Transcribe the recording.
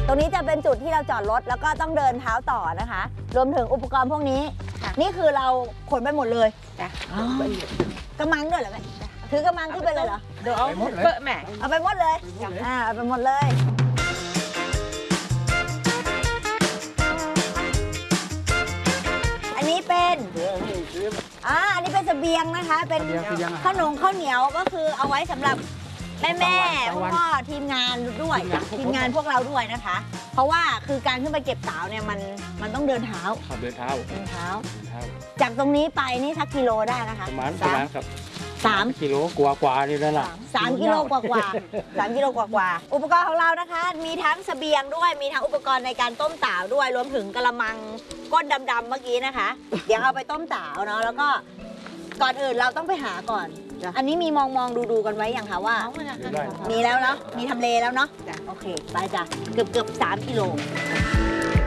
ตรงนี้จะเป็นจุดที่เราจอดรถแล้วก็ต้องเดินเท้าต่อนะคะ รวมถึงอุปกรณ์พวกนี้นี่คือเราขนไปหมดเลยกระมังด้วยเหรอแม่ถือกระมังขึ้นไปเลยเหรอเดี๋ยวเอาเปิดแม่เอาไปหมดเลยเอาไปหมดเลยอันนี้เป็นอันนี้เป็นเสบียงนะคะเป็นข้าวเหนียวก็คือเอาไว้สำหรับแม่พ่อทีมงานด้วยทีมงานพวกเราด้วยนะคะเพราะว่าคือการขึ้นไปเก็บสาวเนี่ยมันต้องเดินเท้าเดินเท้าจากตรงนี้ไปนี่สักกิโลได้นะคะประมาณครับ 3 กิโลกว่านี่แล้วล่ะ 3 กิโลกว่า3 กิโลกว่าอุปกรณ์ของเรานะคะมีทั้งเสบียงด้วยมีทั้งอุปกรณ์ในการต้มสาวด้วยรวมถึงกระมังก้นดำๆเมื่อกี้นะคะเดี๋ยวเอาไปต้มสาวเนาะแล้วก็ก่อนอื่นเราต้องไปหาก่อนอันนี้มีมองดูกันไว้อย่างคะว่ามีแล้วเนาะมีทำเลแล้วเนาะโอเคไปจ้ะเกือบ3 กิโล